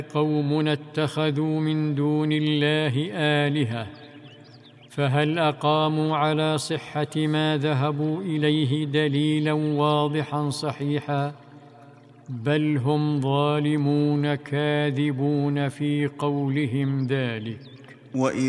قومنا اتخذوا من دون الله آلهة فهل أقاموا على صحة ما ذهبوا إليه دليلا واضحا صحيحا؟ بل هم ظالمون كاذبون في قولهم ذلك.